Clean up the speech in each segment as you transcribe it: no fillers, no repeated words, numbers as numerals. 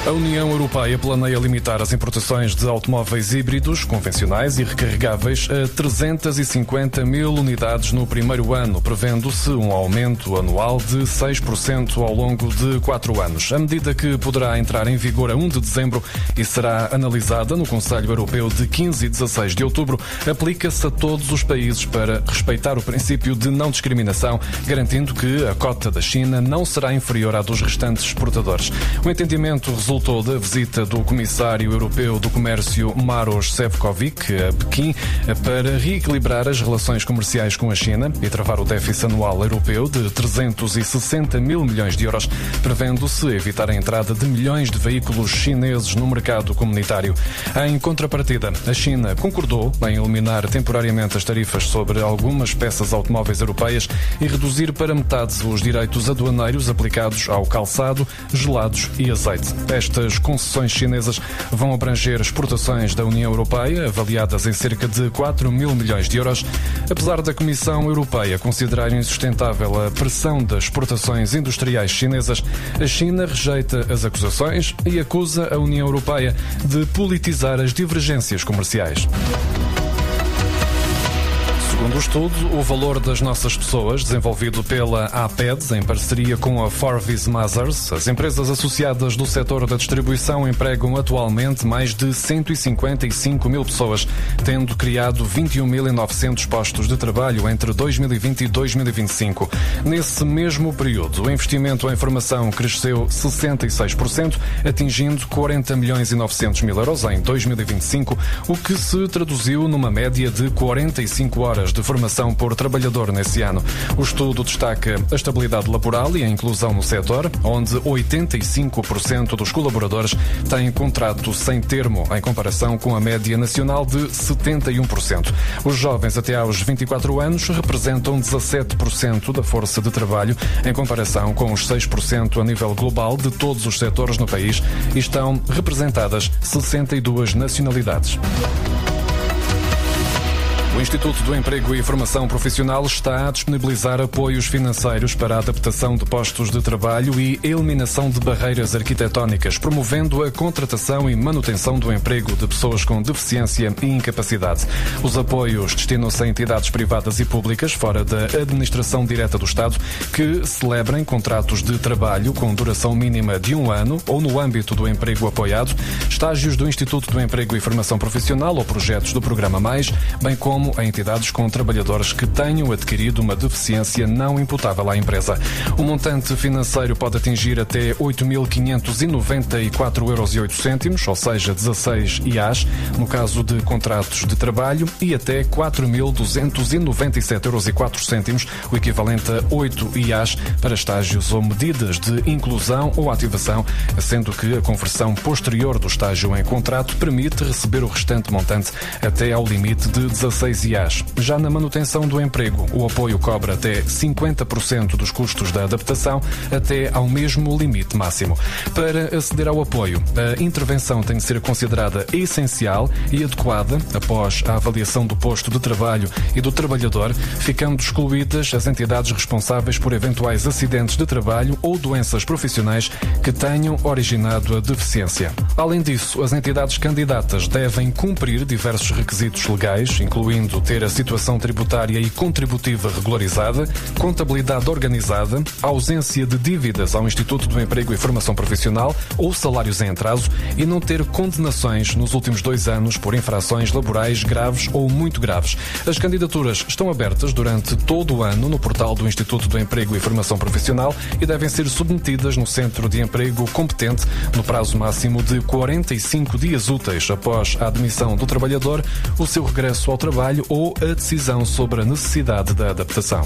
A União Europeia planeia limitar as importações de automóveis híbridos, convencionais e recarregáveis a 350 mil unidades no primeiro ano, prevendo-se um aumento anual de 6% ao longo de 4 anos. A medida, que poderá entrar em vigor a 1 de dezembro e será analisada no Conselho Europeu de 15 e 16 de outubro, aplica-se a todos os países para respeitar o princípio de não discriminação, garantindo que a cota da China não será inferior à dos restantes exportadores. O entendimento resultou da visita do Comissário Europeu do Comércio Maroš Šefčovič a Pequim para reequilibrar as relações comerciais com a China e travar o déficit anual europeu de 360 mil milhões de euros, prevendo-se evitar a entrada de milhões de veículos chineses no mercado comunitário. Em contrapartida, a China concordou em eliminar temporariamente as tarifas sobre algumas peças automóveis europeias e reduzir para metade os direitos aduaneiros aplicados ao calçado, gelados e azeite. Estas concessões chinesas vão abranger exportações da União Europeia, avaliadas em cerca de 4 mil milhões de euros. Apesar da Comissão Europeia considerar insustentável a pressão das exportações industriais chinesas, a China rejeita as acusações e acusa a União Europeia de politizar as divergências comerciais. Segundo o estudo, o valor das nossas pessoas, desenvolvido pela APEDS em parceria com a Forvis Mazars, as empresas associadas do setor da distribuição empregam atualmente mais de 155 mil pessoas, tendo criado 21.900 postos de trabalho entre 2020 e 2025. Nesse mesmo período, o investimento em formação cresceu 66%, atingindo 40 milhões e 900 mil euros em 2025, o que se traduziu numa média de 45 horas de formação por trabalhador nesse ano. O estudo destaca a estabilidade laboral e a inclusão no setor, onde 85% dos colaboradores têm contrato sem termo, em comparação com a média nacional de 71%. Os jovens até aos 24 anos representam 17% da força de trabalho, em comparação com os 6% a nível global de todos os setores no país, e estão representadas 62 nacionalidades. O Instituto do Emprego e Formação Profissional está a disponibilizar apoios financeiros para a adaptação de postos de trabalho e eliminação de barreiras arquitetónicas, promovendo a contratação e manutenção do emprego de pessoas com deficiência e incapacidade. Os apoios destinam-se a entidades privadas e públicas fora da administração direta do Estado que celebrem contratos de trabalho com duração mínima de 1 ano ou no âmbito do emprego apoiado, estágios do Instituto do Emprego e Formação Profissional ou projetos do Programa Mais, bem como a entidades com trabalhadores que tenham adquirido uma deficiência não imputável à empresa. O montante financeiro pode atingir até 8.594,08 euros, ou seja, 16 IAs, no caso de contratos de trabalho, e até 4.297,04 euros, o equivalente a 8 IAs para estágios ou medidas de inclusão ou ativação, sendo que a conversão posterior do estágio em contrato permite receber o restante montante até ao limite de 16 IAs. Já na manutenção do emprego, o apoio cobre até 50% dos custos da adaptação até ao mesmo limite máximo. Para aceder ao apoio, a intervenção tem de ser considerada essencial e adequada após a avaliação do posto de trabalho e do trabalhador, ficando excluídas as entidades responsáveis por eventuais acidentes de trabalho ou doenças profissionais que tenham originado a deficiência. Além disso, as entidades candidatas devem cumprir diversos requisitos legais, incluindo ter a situação tributária e contributiva regularizada, contabilidade organizada, ausência de dívidas ao Instituto do Emprego e Formação Profissional ou salários em atraso e não ter condenações nos últimos 2 anos por infrações laborais graves ou muito graves. As candidaturas estão abertas durante todo o ano no portal do Instituto do Emprego e Formação Profissional e devem ser submetidas no Centro de Emprego competente no prazo máximo de 45 dias úteis após a admissão do trabalhador, o seu regresso ao trabalho ou a decisão sobre a necessidade da adaptação.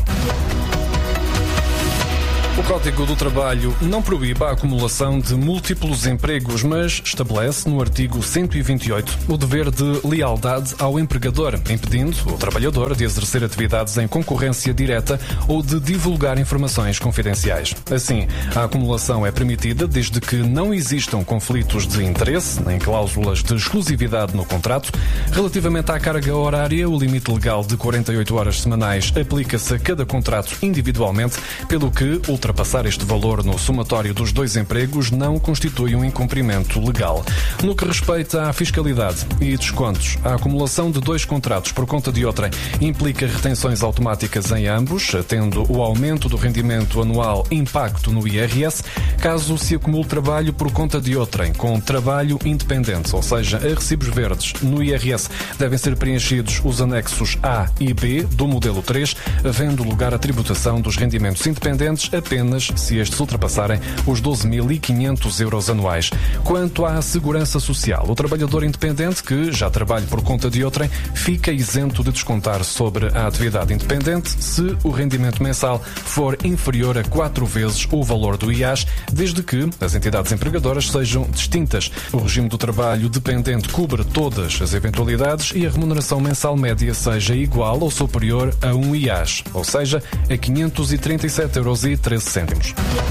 O Código do Trabalho não proíbe a acumulação de múltiplos empregos, mas estabelece no artigo 128 o dever de lealdade ao empregador, impedindo o trabalhador de exercer atividades em concorrência direta ou de divulgar informações confidenciais. Assim, a acumulação é permitida desde que não existam conflitos de interesse, nem cláusulas de exclusividade no contrato. Relativamente à carga horária, o limite legal de 48 horas semanais aplica-se a cada contrato individualmente, pelo que ultrapassar este valor no somatório dos 2 empregos não constitui um incumprimento legal. No que respeita à fiscalidade e descontos, a acumulação de 2 contratos por conta de outrem implica retenções automáticas em ambos, tendo o aumento do rendimento anual impacto no IRS, caso se acumule trabalho por conta de outrem com trabalho independente, ou seja, a recibos verdes. No IRS devem ser preenchidos os anexos A e B do modelo 3, havendo lugar à tributação dos rendimentos independentes apenas se estes ultrapassarem os 12.500 euros anuais. Quanto à segurança social, o trabalhador independente que já trabalha por conta de outrem fica isento de descontar sobre a atividade independente se o rendimento mensal for inferior a 4 vezes o valor do IAS, desde que as entidades empregadoras sejam distintas. O regime do trabalho dependente cobre todas as eventualidades e a remuneração mensal média seja igual ou superior a um IAS, ou seja, a 537,13 euros.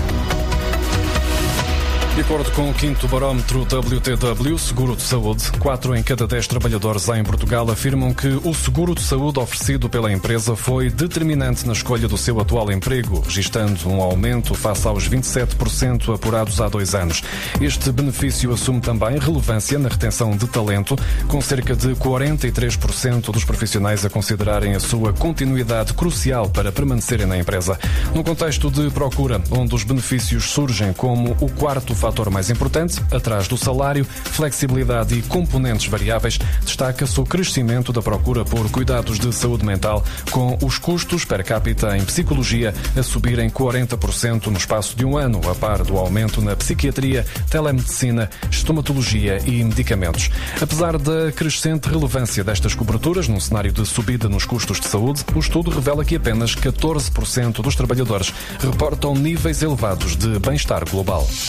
De acordo com o 5º barómetro WTW Seguro de Saúde, 4 em cada 10 trabalhadores em Portugal afirmam que o seguro de saúde oferecido pela empresa foi determinante na escolha do seu atual emprego, registando um aumento face aos 27% apurados há 2 anos. Este benefício assume também relevância na retenção de talento, com cerca de 43% dos profissionais a considerarem a sua continuidade crucial para permanecerem na empresa. No contexto de procura, onde os benefícios surgem como o 4º fator mais importante, atrás do salário, flexibilidade e componentes variáveis, destaca-se o crescimento da procura por cuidados de saúde mental, com os custos per capita em psicologia a subirem 40% no espaço de um ano, a par do aumento na psiquiatria, telemedicina, estomatologia e medicamentos. Apesar da crescente relevância destas coberturas num cenário de subida nos custos de saúde, o estudo revela que apenas 14% dos trabalhadores reportam níveis elevados de bem-estar global.